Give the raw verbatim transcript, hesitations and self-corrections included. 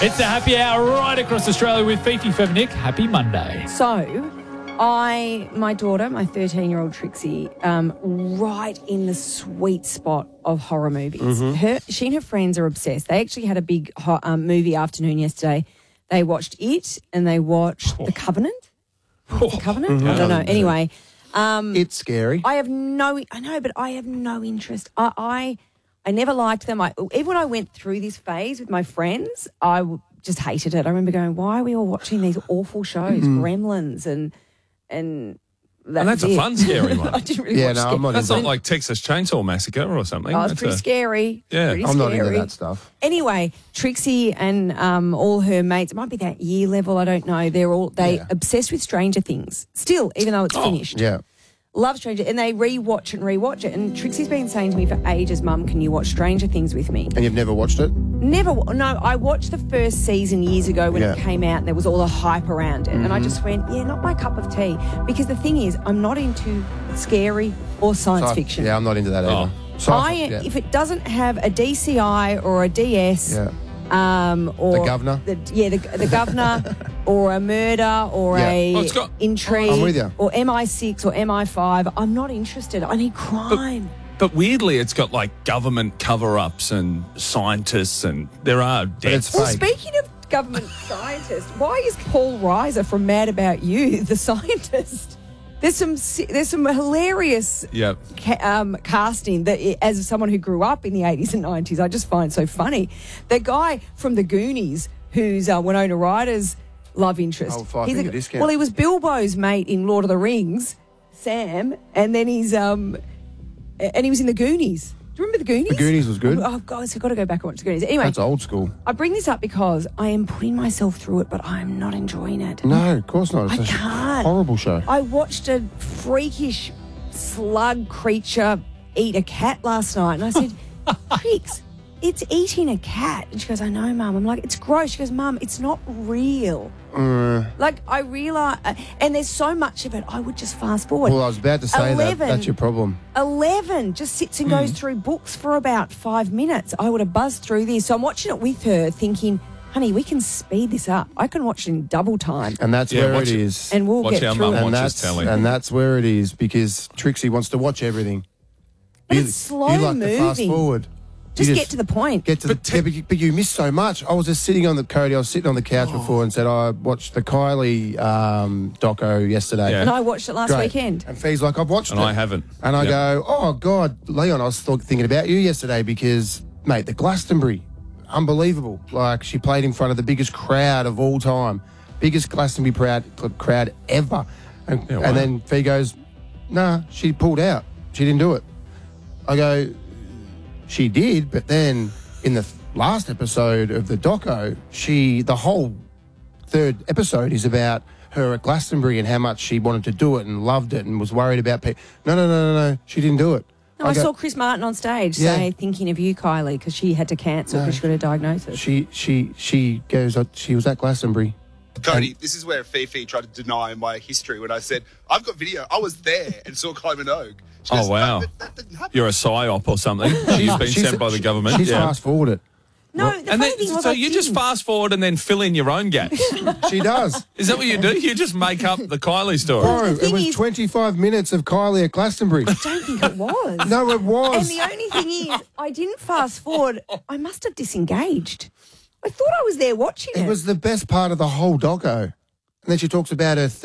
It's a happy hour right across Australia with Fifi Fevnick. Happy Monday. So, I, my daughter, my thirteen-year-old Trixie, um, right in the sweet spot of horror movies. Mm-hmm. Her, she and her friends are obsessed. They actually had a big ho- um, movie afternoon yesterday. They watched It and they watched Oh. The Covenant. The Covenant? Mm-hmm. I don't know. Anyway, um, It's scary. I have no, I know, but I have no interest. I, I, I never liked them. I, even when I went through this phase with my friends, I w- just hated it. I remember going, why are we all watching these awful shows, Gremlins and and that And that's was a it. fun, scary one. I didn't really Yeah, watch no, scary. I'm not That's into not like Texas Chainsaw Massacre or something. Oh, it's That's pretty a- scary. Yeah. Pretty I'm not scary. into that stuff. Anyway, Trixie and um, all her mates, it might be that year level, I don't know. They're all they Yeah. obsessed with Stranger Things. Still, even though it's Oh, finished. Yeah. Love Stranger, and they re-watch and re-watch it. And Trixie's been saying to me for ages, Mum, can you watch Stranger Things with me? And you've never watched it? Never, no, I watched the first season years ago when it Yeah. came out and there was all the hype around it. And I just went, yeah, not my cup of tea. Because the thing is, I'm not into scary or science Sci- fiction. Yeah, I'm not into that either. Sci- I, yeah. If it doesn't have a D C I or a D S, Yeah. um, or The governor? the, yeah, the, the governor, or a murder, or Yeah. a Well, it's got- intrigue, I'm with you. or M I six or M I five, I'm not interested. I need crime. But weirdly, it's got like government cover-ups and scientists, and there are it's deaths. Well, fake. speaking of government scientists, why is Paul Reiser from Mad About You the scientist? There's some si- there's some hilarious Yep. ca- um, casting that, i- as someone who grew up in the eighties and nineties, I just find so funny. The guy from the Goonies, who's uh, Winona Ryder's love interest. Oh, five he's finger discount. well, he was Bilbo's mate in Lord of the Rings, Sam, and then he's um, a- and he was in the Goonies. Do you remember the Goonies? The Goonies was good. Oh, guys, I've got to go back and watch the Goonies. Anyway, That's old school. I bring this up because I am putting myself through it, but I'm not enjoying it. No, of course not. It's I a can't. horrible show. I watched a freakish slug creature eat a cat last night, and I said, Trix, it's eating a cat. And she goes, I know, Mum. I'm like, it's gross. She goes, Mum, it's not real. Uh, Like, I realise, uh, and there's so much of it, I would just fast forward. well, I was about to say that. eleven That's your problem. eleven just sits and goes through books for about five minutes. I would have buzzed through this. So I'm watching it with her thinking, honey, we can speed this up. I can watch it in double time And that's Yeah, where watch it it. is. and we'll Watch get our through mum it. and watches that's telly. and that's where it is because Trixie wants to watch everything. But You- it's slow you like to fast moving. forward. Just You get to the point. Get to the, But te- yeah, but, you, but you miss so much. I was just sitting on the Cody. I was sitting on the couch before and said I watched the Kylie um, doco yesterday. Yeah. And I watched it last Great. weekend. And Fee's like, I've watched And it. I haven't. And I Yep. go, oh, God, Leon, I was th- thinking about you yesterday because, mate, the Glastonbury, unbelievable. Like, she played in front of the biggest crowd of all time, biggest Glastonbury crowd, crowd ever. And, Yeah, wow. and then Fee goes, nah, she pulled out. She didn't do it. I go, she did, but then in the last episode of the doco, she, the whole third episode is about her at Glastonbury and how much she wanted to do it and loved it and was worried about people. No, no, no, no, no. She didn't do it. No, I, go- saw Chris Martin on stage Yeah. say, thinking of you, Kylie, because she had to cancel because she got a diagnosis. She, she, she goes, uh, she was at Glastonbury. Cody, this is where Fifi tried to deny my history when I said, I've got video. I was there and saw Kylie Minogue. She Oh, goes, "No, wow. that, that didn't happen." You're a psyop or something. She's been She's- sent by the she- government. She's yeah. fast forwarded. no, the And funny then, thing was so I you just didn't. fast forward and then fill in your own gaps. She does. Is that what you do? You just make up the Kylie story. Bro, the it thing was is- twenty-five minutes of Kylie at Glastonbury. I don't think it was. No, it And was. the only thing is, I didn't fast forward. I must have disengaged. I thought I was there watching it. It was the best part of the whole doco. And then she talks about her